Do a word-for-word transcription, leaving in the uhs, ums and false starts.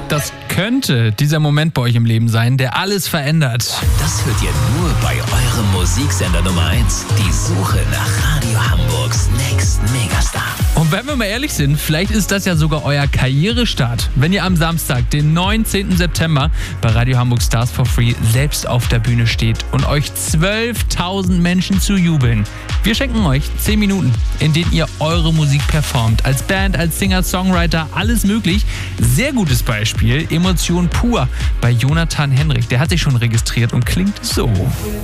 Das könnte dieser Moment bei euch im Leben sein, der alles verändert. Das hört ihr nur bei eurem Musiksender Nummer eins. Die Suche nach Radio Hamburgs Next Megastar. Und wenn wir mal ehrlich sind, vielleicht ist das ja sogar euer Karrierestart, wenn ihr am Samstag, den neunzehnten September, bei Radio Hamburg Stars for Free selbst auf der Bühne steht und euch zwölftausend Menschen zujubeln. Wir schenken euch zehn Minuten, in denen ihr eure Musik performt. Als Band, als Singer, Songwriter, alles möglich. Sehr gutes Beispiel, Emotion pur bei Jonathan Henrich. Der hat sich schon registriert und klingt so.